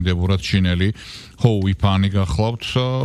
დებურად ჩინელი ჰოუი ფანი გახლავთ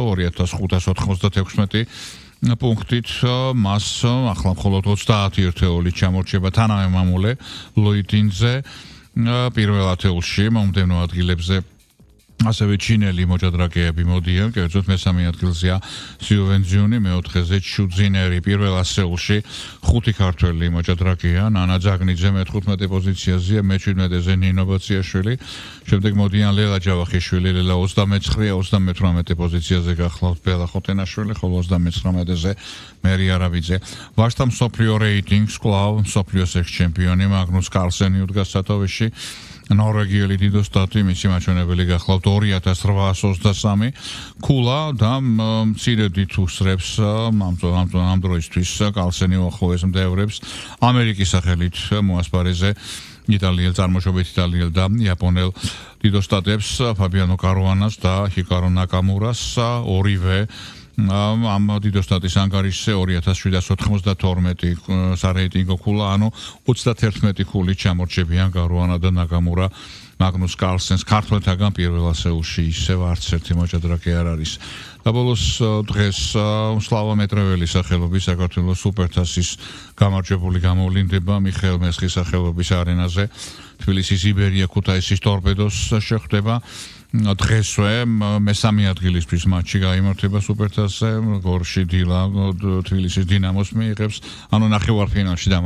2596 პუნქტით მას ახლა მხოლოდ 30 ერთეული ჩამორჩება თანამემამულე ლოიდინზე პირველ ათეულში მომდევნო ადგილებზე ასევე ჩინელი მოჭადრაკეები მოდიან, კერძოდ მესამე ადგილზეა სიუვენძიუნი, მეოთხეზე ჩუძინერი, პირველ ასეულში 5 ქართველი მოჭადრაკეა, ნანა ძაგნიძე მე-15 პოზიციაზეა, მე-17-ზე ნინო ბაციაშვილი, შემდეგ მოდიან ლელა ჯავახიშვილი, ლელა 29-38 პოზიციაზე გახლავთ ბელა ხოტენაშვილი, ხოლო 39-ზე მერი არაბიძე. ვაჟთა მსოფლიო რეიტინგს კვლავ მსოფლიოს ექს-ჩემპიონი მაგნუს კარლსენი უდგას სათავეში. ნორვეგიელი დიდოსტატი მისი მაჩვენებელი გახლავთ 2823 ქულა და მცირედით უსრებს ამ დროისთვის კარლსენი უახლოეს მდევრებს ამერიკის სახელით მოასპარეზე იტალიელ წარმოშობით იტალიელ და იაპონელ დიდოსტატებს ფაბიანო კარუანას და ჰიკარო ნაკამურას ორივე ამ დიდოსტატის ანგარიშზე 2792 სარეიტინგო ქულა, ანუ 31 ქულით ჩამორჩებიან კარუანა და ნაკამურა მაგნუს კარლსენს ქართველთაგან პირველ ასეულში ისევ არც ერთი მოჭადრაკე არ არის. და ბოლოს დღეს სლავა მეტრეველის სახელობის საქართველოს სუპერთასის გამარჯვებული გამოვლინდება მიხეილ მესხის სახელობის არენაზე. თბილისის იბერია ქუთაისის ტორპედოს შეხვდება. დღესვე მესამე ადგილისთვის მატჩი გაიმართება სუპერთასზე, გორში დილა თბილისის დინამოს მიიღებს, ანუ ნახევარფინალში